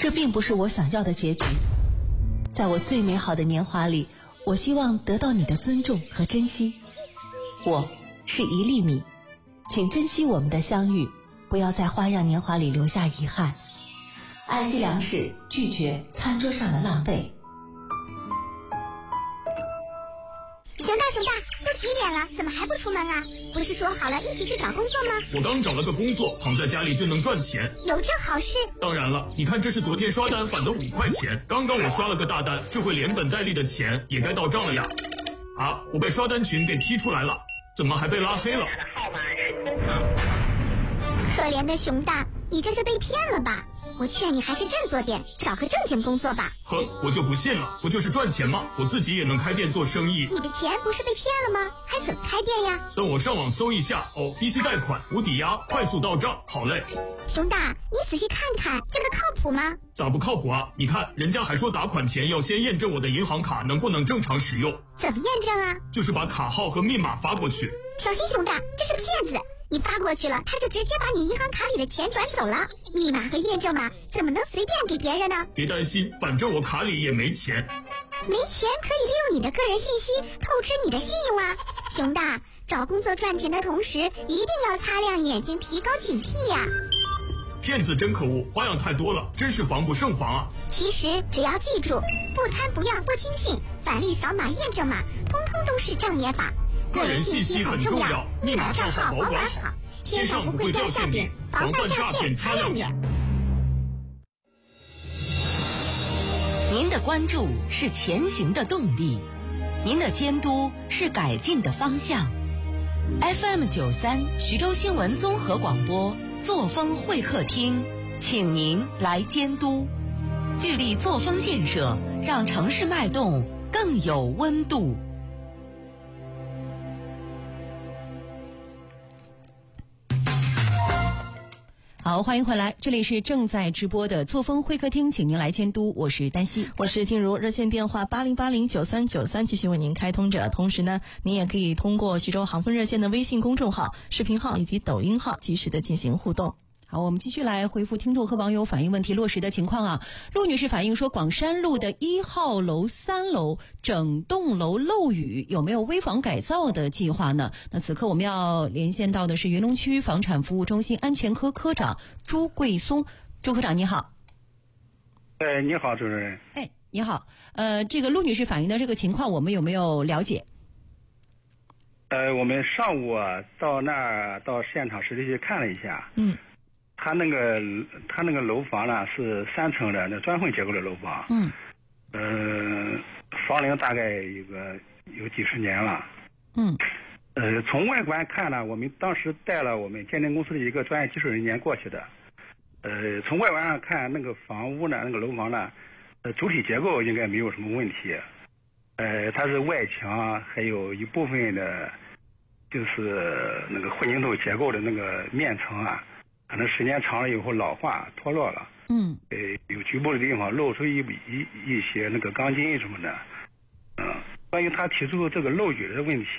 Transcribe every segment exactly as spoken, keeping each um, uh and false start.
这并不是我想要的结局。在我最美好的年华里，我希望得到你的尊重和珍惜。我是一粒米，请珍惜我们的相遇，不要在花样年华里留下遗憾。爱惜粮食，拒绝餐桌上的浪费。 熊大熊大，都几点了，怎么还不出门啊？不是说好了一起去找工作吗？ 我刚找了个工作，躺在家里就能赚钱。 有这好事？ 当然了，你看这是昨天刷单返的五块钱，刚刚我刷了个大单，这回连本带利的钱也该到账了呀。啊，我被刷单群给踢出来了，怎么还被拉黑了？ 可怜的熊大，你这是被骗了吧？我劝你还是振作点，找个正经工作吧。 哼，我就不信了，不就是赚钱吗？我自己也能开店做生意。 你的钱不是被骗了吗？还怎么开店呀？ 等我上网搜一下哦，低息贷款、无抵押、快速到账。好嘞。 熊大，你仔细看看，这个靠谱吗？ 咋不靠谱啊？你看，人家还说打款前要先验证我的银行卡能不能正常使用。 怎么验证啊？ 就是把卡号和密码发过去。 小心熊大，这是骗子！你发过去了，他就直接把你银行卡里的钱转走了。密码和验证码怎么能随便给别人呢？ 别担心，反正我卡里也没钱。 没钱可以利用你的个人信息透支你的信用啊！熊大，找工作赚钱的同时，一定要擦亮眼睛，提高警惕呀！ 骗子真可恶，花样太多了，真是防不胜防啊！ 其实只要记住，不贪不要不轻信，返利扫码验证码，通通都是障眼法。 个人信息很重要，密码账号保管好，天上不会掉馅饼，防范诈骗擦亮眼。 您的关注是前行的动力，您的监督是改进的方向。F M 九三徐州新闻综合广播作风会客厅，请您来监督，聚力作风建设，让城市脉动更有温度。 好，欢迎回来，这里是正在直播的作风会客厅，请您来监督，我是丹曦， 我是静茹，热线电话八零八零九三九三继续为您开通着，同时呢，您也可以通过徐州航风热线的微信公众号、视频号以及抖音号及时的进行互动。 好，我们继续来回复听众和网友反映问题落实的情况啊。陆女士反映说，广山路的一号楼三楼整栋楼漏雨，有没有危房改造的计划呢？那此刻我们要连线到的是云龙区房产服务中心安全科科长朱贵松。朱科长你好。 哎，你好，主持人。 哎，你好。呃，这个陆女士反映的这个情况，我们有没有了解？ 呃，我们上午啊到那儿到现场实地去看了一下。 嗯。 他那个他那个楼房呢是三层的那砖混结构的楼房， 嗯， 呃，房龄大概有个有几十年了， 嗯， 呃，从外观看呢，我们当时带了我们鉴定公司的一个专业技术人员过去的，呃，从外观上看，那个房屋呢，那个楼房呢，呃，主体结构应该没有什么问题，呃，它是外墙还有一部分的，就是那个混凝土结构的那个面层啊。可能时间长了以后老化脱落了， 嗯， 呃，有局部的地方露出一一一些那个钢筋什么的，嗯、呃，关于他提出这个漏雨的问题，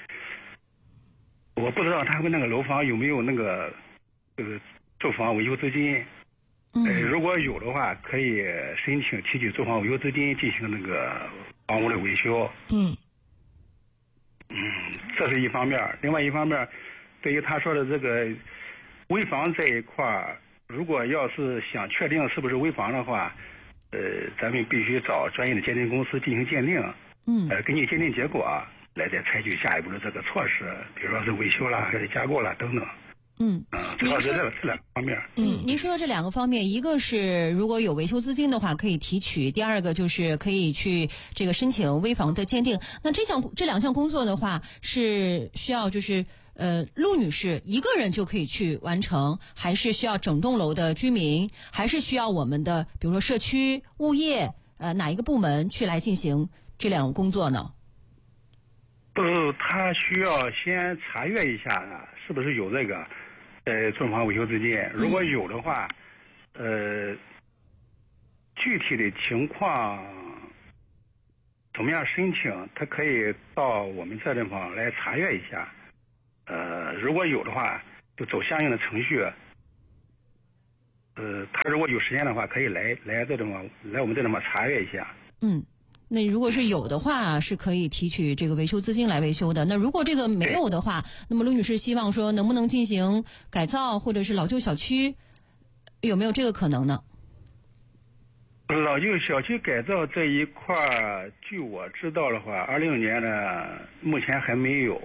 我不知道他们那个楼房有没有那个这个住房维修资金， 嗯， 呃，如果有的话，可以申请提取住房维修资金进行那个房屋的维修， 嗯， 嗯，这是一方面，另外一方面，对于他说的这个。危房这一块儿，如果要是想确定是不是危房的话，呃，咱们必须找专业的鉴定公司进行鉴定， 嗯， 呃，根据鉴定结果啊，来再采取下一步的这个措施，比如说是维修啦，还是加购啦等等。 嗯， 嗯，主要是这这两个方面。 嗯，您说的这两个方面，一个是如果有维修资金的话可以提取，第二个就是可以去这个申请危房的鉴定。那这项这两项工作的话，是需要就是呃陆女士一个人就可以去完成，还是需要整栋楼的居民，还是需要我们的比如说社区、物业呃哪一个部门去来进行这两个工作呢？ 呃，他需要先查阅一下是不是有这个。呃，住房维修资金，如果有的话，呃，具体的情况怎么样申请，他可以到我们这地方来查阅一下。呃，如果有的话，就走相应的程序。 呃，他如果有时间的话，可以来来这地方来我们这地方查阅一下。 嗯，那如果是有的话，是可以提取这个维修资金来维修的。那如果这个没有的话，那么陆女士希望说能不能进行改造或者是老旧小区，有没有这个可能呢？ 老旧小区改造这一块儿，据我知道的话，二零年呢目前还没有。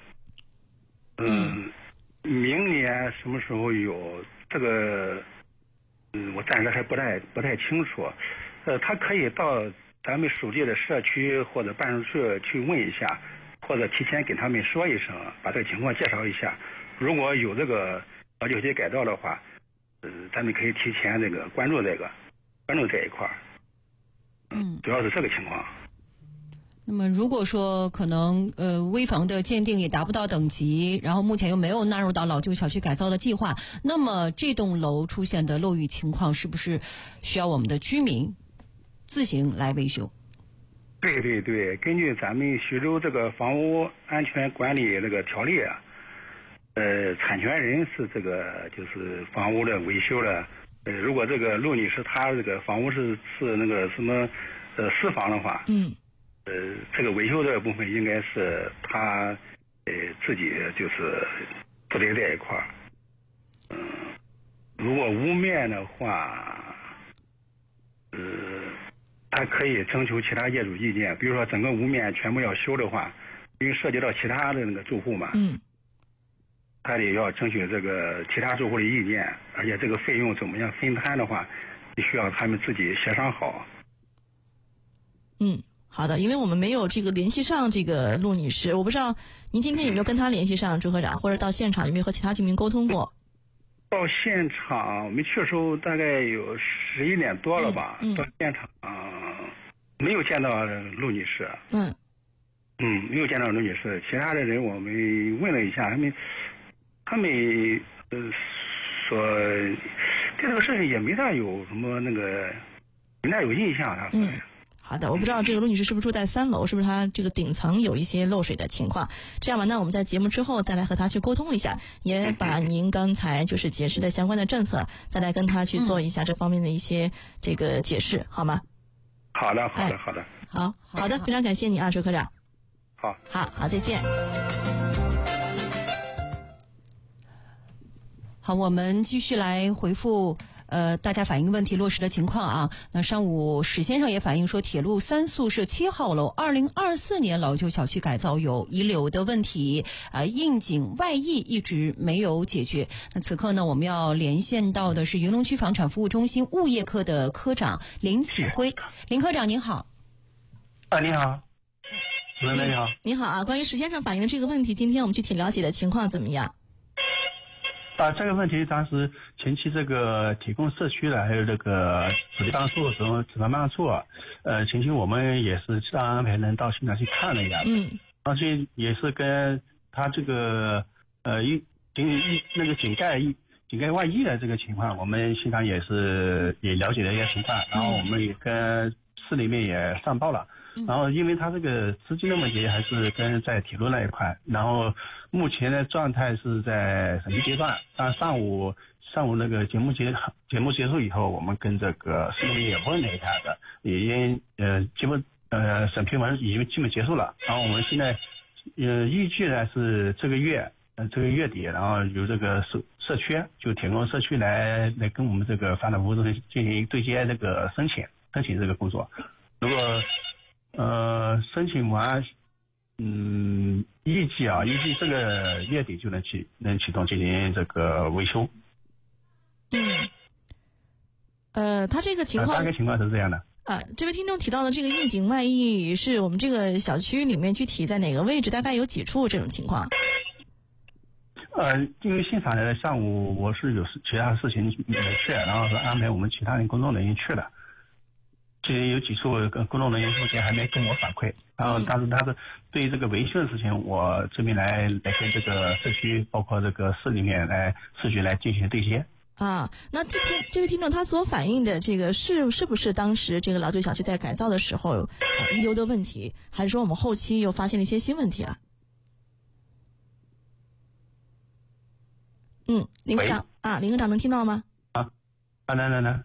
嗯，明年什么时候有这个？嗯，我暂时还不太不太清楚。呃，他可以到咱们属地的社区或者办事处去问一下，或者提前给他们说一声，把这个情况介绍一下。如果有这个老旧小区改造的话，呃，咱们可以提前这个关注这个。关注这一块儿， 嗯， 主要是这个情况。 那么如果说可能呃危房的鉴定也达不到等级，然后目前又没有纳入到老旧小区改造的计划，那么这栋楼出现的漏雨情况是不是需要我们的居民自行来维修？ 对对对，根据咱们徐州这个房屋安全管理这个条例啊，呃，产权人是这个就是房屋的维修的。呃，如果这个陆女士她这个房屋是是那个什么呃私房的话， 嗯， 呃，这个维修这个部分应该是她呃自己就是负责这一块儿。嗯、呃，如果屋面的话，呃，她可以征求其他业主意见，比如说整个屋面全部要修的话，因为涉及到其他的那个住户嘛， 嗯。 他得要争取这个其他住户的意见，而且这个费用怎么样分摊的话，必须要他们自己协商好。 嗯，好的，因为我们没有这个联系上这个陆女士，我不知道您今天有没有跟她联系上，朱科长，或者到现场有没有和其他居民沟通过？ 到现场我们去的时候大概有十一点多了吧， 嗯嗯、 到现场、呃、没有见到陆女士。 嗯嗯，没有见到陆女士，其他的人我们问了一下，他们。他们呃说对这个事情也没大有什么那个没大有印象啊。 嗯，好的，我不知道这个陆女士是不是住在三楼，是不是她这个顶层有一些漏水的情况？这样吧，那我们在节目之后再来和她去沟通一下，也把您刚才就是解释的相关的政策，再来跟她去做一下这方面的一些这个解释，好吗？ 好的，好的，好的。 好好的，非常感谢你啊，朱科长。 好， 好好，再见。 好，我们继续来回复呃大家反映问题落实的情况啊。那上午史先生也反映说，铁路三宿舍七号楼二零二四年老旧小区改造有遗留的问题，呃窨井外溢一直没有解决。那此刻呢，我们要连线到的是云龙区房产服务中心物业科的科长林启辉。林科长您好。 啊，你好，主任你好。 你好啊，关于史先生反映的这个问题，今天我们具体了解的情况怎么样？ 啊，这个问题当时前期这个提供社区的，还有这个土地办事处、什么纸房办事处，呃，前期我们也是适当安排人到现场去看了一下， 嗯， 而且也是跟他这个呃一井一那个井盖一井盖外溢的这个情况，我们现场也是也了解了一些情况，然后我们也跟市里面也上报了。然后，因为他这个资金的问题，还是跟在铁路那一块。然后，目前的状态是在审批阶段。但上午上午那个节目结节目结束以后，我们跟这个市里面也问了一下的，已经呃基本呃审批完已经基本结束了。然后我们现在呃预计呢是这个月呃这个月底，然后由这个社社区就铁路社区来来跟我们这个发展服务中心进行对接这个申请申请这个工作。如果呃，申请完，嗯，预计啊，预计这个月底就能启能启动进行这个维修。 嗯，呃，他这个情况、 呃、大概情况是这样的。 啊，这位听众提到的这个窨井外溢，是我们这个小区里面具体在哪个位置？大概有几处这种情况？ 呃，因为现场的上午我是有其他事情没去，然后是安排我们其他人工作人员去的。其实有几处工作人员目前还没跟我反馈，然后但是他是对于这个维修的事情，我这边来来跟这个社区，包括这个市里面来市局来进行对接。 啊，那这听这位听众他所反映的这个是是不是当时这个老旧小区在改造的时候呃遗留的问题，还是说我们后期又发现了一些新问题啊？嗯，林科长啊，林科长能听到吗？ 啊， 啊，能能能。